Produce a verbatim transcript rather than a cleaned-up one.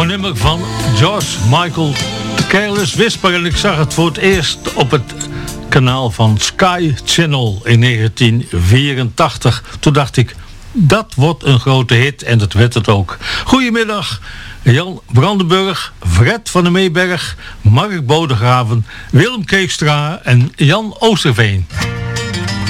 Een nummer van George Michael, Careless Whisper. En ik zag het voor het eerst op het kanaal van Sky Channel in negentien vierentachtig. Toen dacht ik, dat wordt een grote hit en dat werd het ook. Goedemiddag, Jan Brandenburg, Fred van der Meeberg, Mark Bodegraven, Willem Keekstra en Jan Oosterveen.